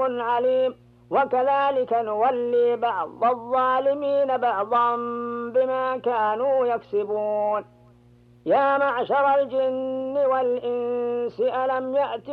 عليم. وكذلك نولي بعض الظالمين بعضا بما كانوا يكسبون. يا معشر الجن والإنس ألم يأتكم